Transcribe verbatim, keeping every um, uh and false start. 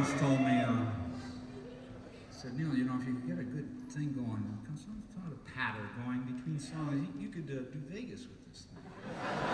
once told me, uh, said, Neil, you know, if you could get a good thing going, some sort of patter going between songs, you, you could uh, do Vegas with this thing.